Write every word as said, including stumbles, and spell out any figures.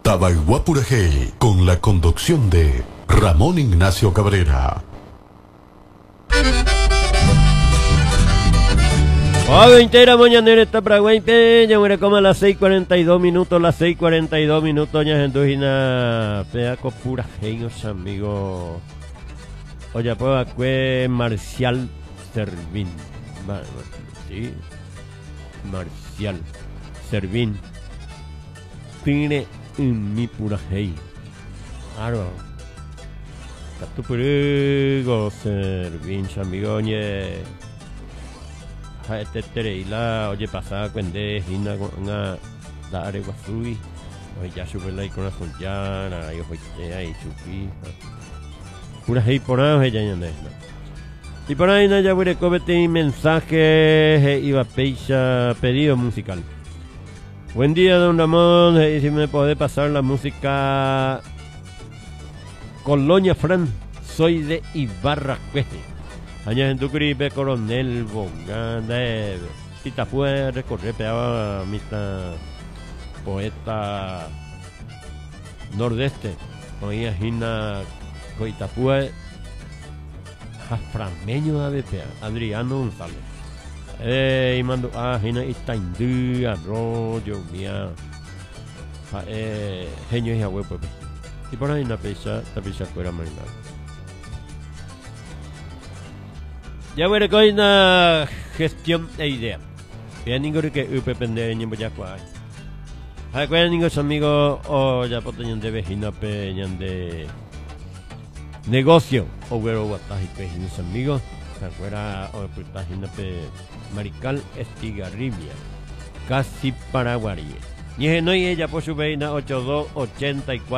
Tabaiguapurajey, con la conducción de Ramón Ignacio Cabrera. A veinte de la mañana está para Guaype, ya muere como a las seis cuarenta y dos minutos, las seis cuarenta y dos minutos, ya en Dujina, pedaco pura genios, amigos. Oye, pues, acue Marcial Servín. Vale, sí. Marcial Servín. Pine en mi pura gey. Claro. Catupurigo Servín, amigo, oye. Este tereila, oye, pasaba cuende, hina, una, la aregua sui, oye, ya sube la icona con ya, la yo hoy ahí chupi, pura hey por ahí, ya ya no. Y por ahí no ya voy a cobete mensaje, iba pecha, pedido musical. Buen día, don Ramón, y si me puede pasar la música Colonia Fran, soy de Ibarra Cueste. Allá en tu gripe, coronel, bonganda, y te puede recorrer, peaba mitad poeta nordeste, oía Gina Coitapue, Jaframeño de A B P, Adriano González, eh, y mando a Gina Itaindú, Arroyo, mía, eh, genio y agüe, pues, y por ahí una pesa, esta pesa fuera marinada. Ya voy a recoger una gestión e idea. Ya ninguno que upe pende ni voy a cuar. Hay ningún amigo o ya potencian de vecina peñan de negocio o güero guatas y pejinos amigos. Se afuera o de página pe Marical Estigarribia. Casi Paraguay. Y no y ella por su veina ochenta y dos ochenta y cuatro.